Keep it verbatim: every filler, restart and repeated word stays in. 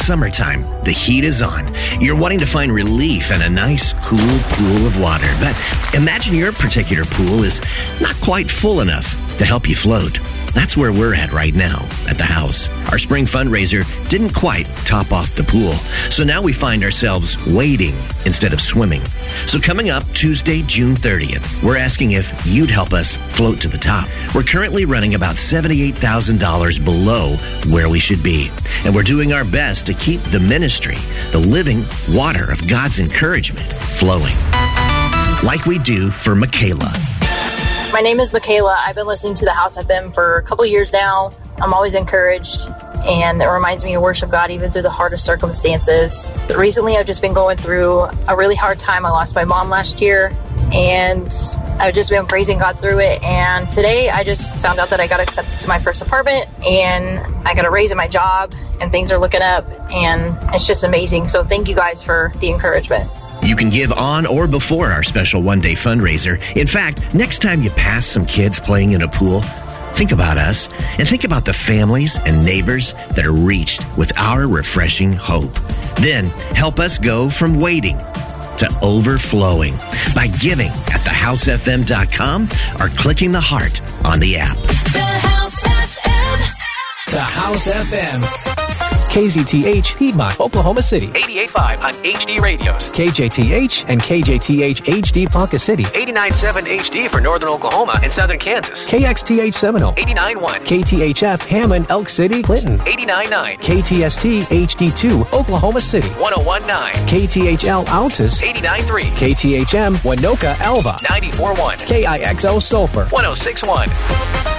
summertime. The heat is on. You're wanting to find relief in a nice, cool pool of water. But imagine your particular pool is not quite full enough to help you float. That's where we're at right now, at the house. Our spring fundraiser didn't quite top off the pool. So now we find ourselves wading instead of swimming. So coming up Tuesday, June thirtieth, we're asking if you'd help us float to the top. We're currently running about seventy-eight thousand dollars below where we should be. And we're doing our best to keep the ministry, the living water of God's encouragement, flowing. Like we do for Michaela. My name is Michaela. I've been listening to the House F M for a couple of years now. I'm always encouraged, and it reminds me to worship God even through the hardest circumstances. But recently, I've just been going through a really hard time. I lost my mom last year, and I've just been praising God through it. And today, I just found out that I got accepted to my first apartment, and I got a raise in my job, and things are looking up, and it's just amazing. So thank you guys for the encouragement. You can give on or before our special one-day fundraiser. In fact, next time you pass some kids playing in a pool, think about us and think about the families and neighbors that are reached with our refreshing hope. Then help us go from waiting to overflowing by giving at the house f m dot com or clicking the heart on the app. The House F M. The House F M. K Z T H, Piedmont, Oklahoma City. eighty-eight point five on H D radios. K J T H and K J T H H D Ponca City. eighty-nine point seven H D for northern Oklahoma and southern Kansas. K X T H Seminole. eighty-nine point one. K T H F Hammond, Elk City, Clinton. eighty-nine point nine. K T S T H D two, Oklahoma City. one oh one point nine. K T H L Altus. eighty-nine point three. K T H M Winoka, Alva. ninety-four point one. K I X O Sulphur. one oh six point one.